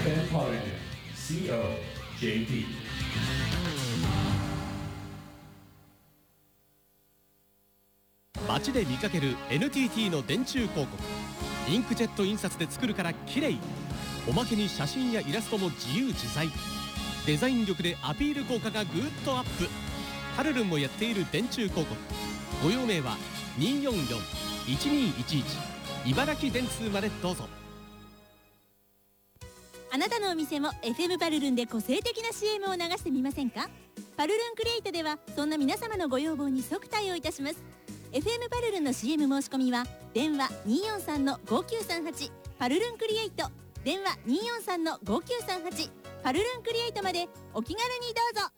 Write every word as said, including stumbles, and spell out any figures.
Japan Polygon シーオージェーピー。 街で見かける エヌティーティー の電柱広告。インクジェット印刷で作るから綺麗。おまけに写真やイラストも自由自在。デザイン力でアピール効果がぐっとアップ。パルルンもやっている電柱広告。ご用命はにーよんよん いちにーいちいち茨城電通までどうぞ。 あなたのお店も エフエム パルルンで個性的な シーエム を流してみませんか？パルルンクリエイトではそんな皆様のご要望に即対応いたします。 エフエム パルルンの シーエム 申し込みは電話 にーよんさんのごきゅうさんはち パルルンクリエイト、電話 にーよんさんのごきゅうさんはち パルルンクリエイトまでお気軽にどうぞ。